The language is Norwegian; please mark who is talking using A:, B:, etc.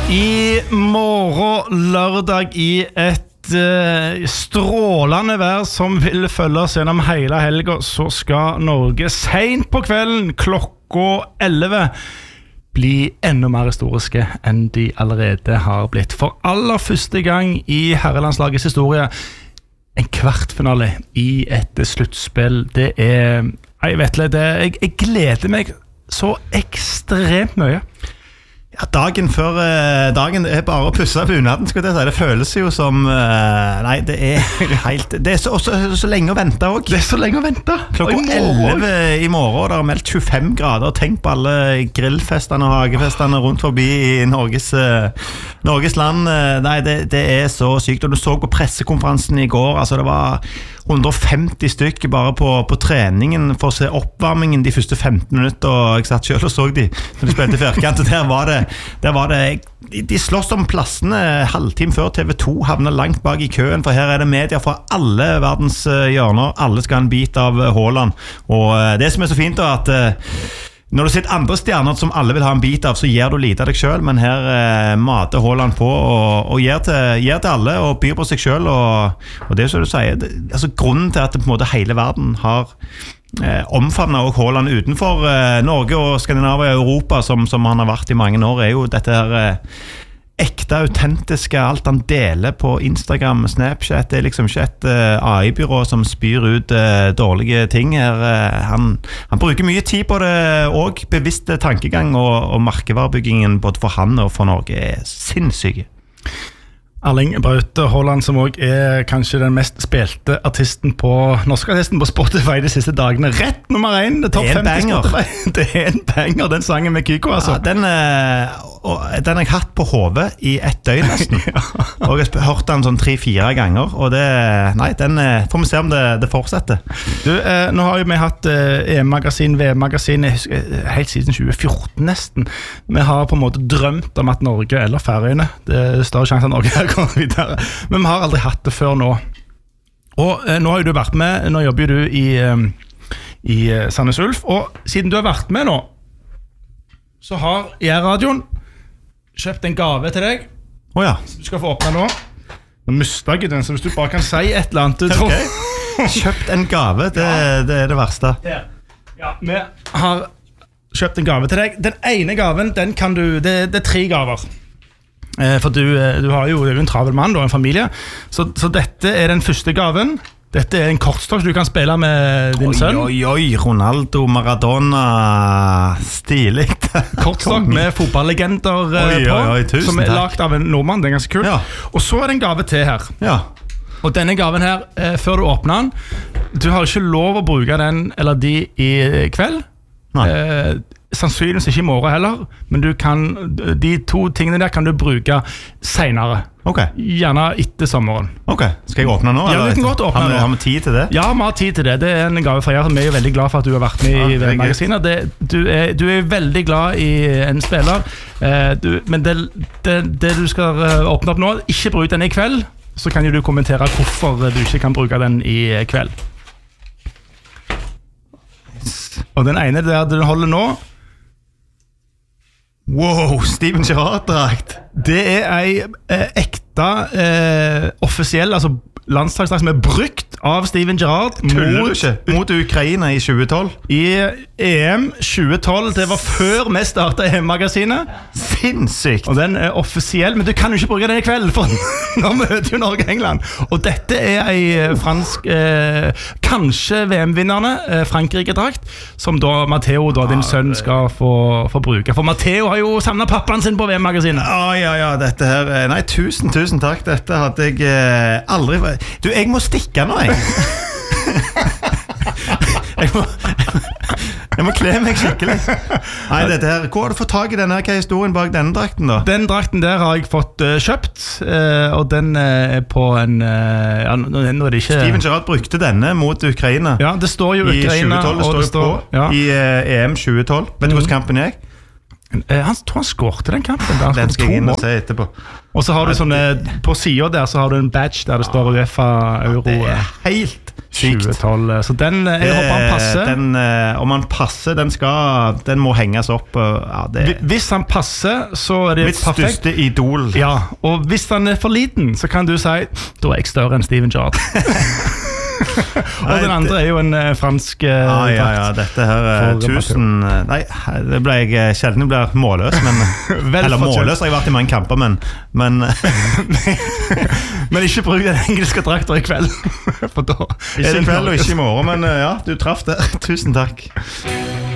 A: I morgen lørdag I et strålende vær som vil følge oss gjennom hele helgen, så skal Norge sent på kvelden klokka 11 bli enda mer historiske enn de allerede har blitt. For aller første gang I herrelandslagets historie, en kvartfinale I et sluttspill. Det jeg vet ikke, jeg gleder meg så ekstremt mye.
B: Ja, dagen før dagen bare å pusse bunaden, skulle jeg si. Det føles jo som nei, det helt det så lenge å vente også.
A: Det så lenge å vente.
B: Klokka 11 I morgen, og det har meldt 25 grader. Tenk på alle grillfestene og hagefestene rundt forbi I Norges land. Nei, det så sykt. Og du så på pressekonferansen I går, altså det var 150 stykker bare på treningen for å se oppvarmingen de første 15 minutter, og jeg satt selv og så de når de spilte firkant, og der var det de slåss om plassene halvtime før TV2 havner langt bak I køen, for her det media fra alle verdens hjørner, alle skal ha en bit av Haaland, og det som så fint da, at når du sitter andre stjerner som alle vil ha en bit av, så gjør du lite av deg selv, men her mater Haaland på og gjør til alle og byr på seg selv, og det som du sier, altså grunnen til at på en måte hele verden har omfavnet også Haaland utenfor Norge og Skandinavia og Europa, som han har vært I mange år, jo dette her ekte, autentiske, alt han deler på Instagram, Snapchat, det liksom ikke et AI-byrå som spyr ut dårlige ting her. Han bruker mye tid på det, og bevisst tankegang og markevarebyggingen både for han og for Norge sinnssyke.
A: Erling Braut Haaland, som også kanskje den mest spilte norske artisten på Spotify de siste dagene. Rett nummer 1, det topp 50 Spotify. Det en banger, den sangen med Kygo, altså.
B: Ja, den har jeg hatt på hodet I et døgn nesten. Og jeg har hørt den sånn 3-4 ganger, og den får vi se om det fortsetter.
A: Du, nå har jo vi hatt EM-magasin, VM-magasin, helt siden 2014 nesten. Vi har på en måte drømt om at Norge eller Færøyene, det større sjanse at Norge kommer videre. Men vi har aldri hatt det før nå. Og nå har jo du vært med, nå jobber du I Sandnes Ulf, og siden du har vært med nå, så har radioen kjøpt en gave til deg.
B: Ja.
A: Du skal få åpne nå. Nå mister jeg den, så hvis du bare kan si et eller annet
B: okay. Kjøpt en gave, det det verste.
A: Ja, vi har kjøpt en gave til deg. Den ene gaven, den kan du, det 3 gaver. For du har jo en travel mann og en familie, så dette den første gaven. Dette en kortstokk du kan spille med din sønn.
B: Oi, Ronaldo, Maradona, stilig.
A: Kortstokk med fotballlegender på, som lagt av en nordmann, det ganske kult. Ja. Og så det en gave til her.
B: Ja. Og
A: denne gaven her, før du åpner den, du har ikke lov å bruke den eller de I kveld. Nei. Sannsynligvis ikke I morgen heller, men du kan, de 2 tingene der kan du bruke senere.
B: Okay.
A: Gjerne etter sommeren.
B: Ok, skal jeg åpne nå?
A: Ja, du kan godt åpne nå.
B: Har vi tid til det? Ja,
A: vi har tid til det. Det en gave for jer. Vi jo veldig glad for at du har vært med I magasinet. Du veldig glad I en spiller, men det du skal åpne opp nå, ikke bruk den I kveld, så kan jo du kommentere hvorfor du ikke kan bruke den I kveld. Og den ene der du holder nå,
B: wow, Steven Gerrard-drakt.
A: Det ei ekte offisiell, altså landslagsdrakt som brukt av Steven Gerrard
B: mot Ukraina I 2012.
A: I EM 2012, det var før vi startet EM-magasinet.
B: Sinnssykt.
A: Og den offisiell, men du kan jo ikke bruke den I kveld, for nå møter jo Norge og England. Og dette ei fransk, kanskje VM-vinnerne, Frankrike-drakt, som da Matteo, da din sønn, skal få bruke. For Matteo har jo samlet pappaen sin på VM-magasinet.
B: Ja, dette her, nei, tusen takk. Dette hadde jeg aldri... Du, jeg må stikke nå, jeg må kle meg skikkelig. Nei, dette her, hvor har du fått tag I denne? Hva historien bak denne drakten da?
A: Den drakten der har jeg fått kjøpt, og den på en nå det ikke...
B: Steven Gerrard brukte denne mot Ukraina.
A: Ja, det står jo Ukraina
B: I 2012, det står jo på I EM 2012. Vet du hvordan kampen gikk?
A: Han tror han skårte den kampen.
B: Den skal jeg inn og se etterpå.
A: Og så har du sånne, på siden der så har du en badge der det står UEFA Euro
B: Det helt sykt.
A: 2012. Så den, jeg håper han passer.
B: Om han passer, den må henges opp. Ja,
A: Hvis han passer, så er det
B: mitt
A: perfekt.
B: største idol.
A: Ja, og hvis han er for liten, så kan du si, da er jeg større enn Steven Gerrard. Og den andre er jo en fransk drakt.
B: Dette her 1000. Nei, det ble jeg sjelden blir målløs, men eller målløs har jeg vært i mange kamper, men men
A: ikke bruk den engelske drakter i kveld. For da
B: ikke i kveld og ikke i morgen, men ja, du traff det. Tusen takk.